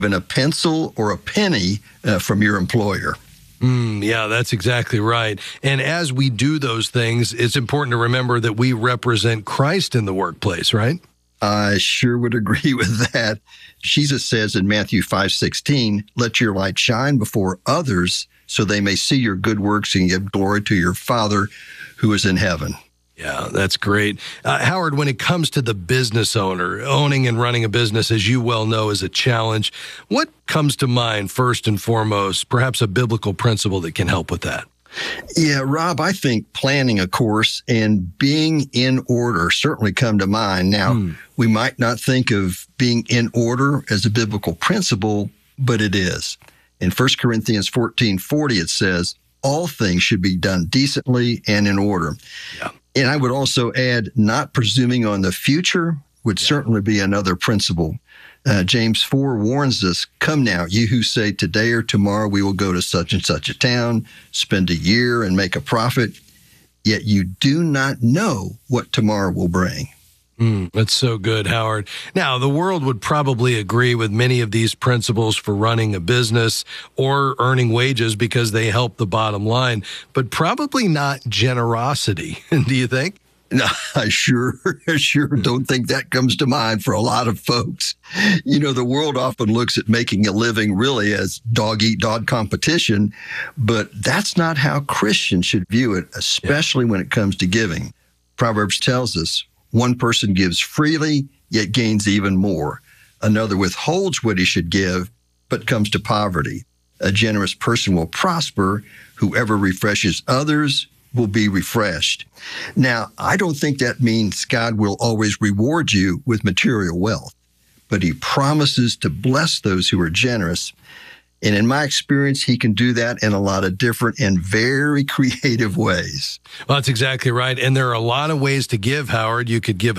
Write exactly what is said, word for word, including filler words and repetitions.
even a pencil or a penny uh, from your employer. Mm, yeah, that's exactly right. And as we do those things, it's important to remember that we represent Christ in the workplace, right? I sure would agree with that. Jesus says in Matthew five sixteen, let your light shine before others so they may see your good works and give glory to your Father who is in heaven. Yeah, that's great. Uh, Howard, when it comes to the business owner, owning and running a business, as you well know, is a challenge. What comes to mind first and foremost, perhaps a biblical principle that can help with that? Yeah, Rob, I think planning a course and being in order certainly come to mind. Now, hmm. we might not think of being in order as a biblical principle, but it is. In First Corinthians fourteen forty, it says, all things should be done decently and in order. Yeah. And I would also add, not presuming on the future would yeah. certainly be another principle. Uh, James four warns us, come now, you who say today or tomorrow we will go to such and such a town, spend a year and make a profit, yet you do not know what tomorrow will bring. Mm, that's so good, Howard. Now, the world would probably agree with many of these principles for running a business or earning wages because they help the bottom line, but probably not generosity. Do you think? No, I sure, sure don't think that comes to mind for a lot of folks. You know, the world often looks at making a living really as dog-eat-dog competition, but that's not how Christians should view it, especially yeah. when it comes to giving. Proverbs tells us, one person gives freely, yet gains even more. Another withholds what he should give, but comes to poverty. A generous person will prosper. Whoever refreshes others will be refreshed. Now, I don't think that means God will always reward you with material wealth, but he promises to bless those who are generous. And in my experience, he can do that in a lot of different and very creative ways. Well, that's exactly right. And there are a lot of ways to give, Howard. You could give